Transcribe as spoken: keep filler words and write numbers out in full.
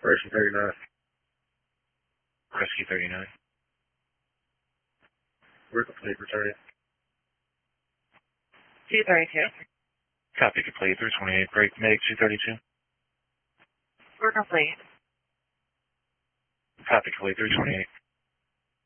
Rescue thirty-nine. Rescue thirty-nine. We're complete, returning. two thirty-two. Copy complete, three twenty-eight, break, make two thirty-two. We're complete. Copy complete, three twenty-eight.